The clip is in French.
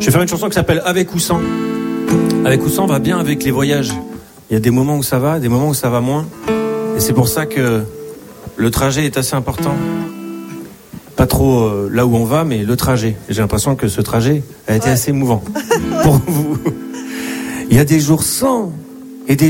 Je vais faire une chanson qui s'appelle Avec ou sans. Avec ou sans va bien avec les voyages. Il y a des moments où ça va, des moments où ça va moins. Et c'est pour ça que le trajet est assez important. Pas trop là où on va, mais le trajet. Et j'ai l'impression que ce trajet a été assez émouvant pour vous. Il y a des jours sans,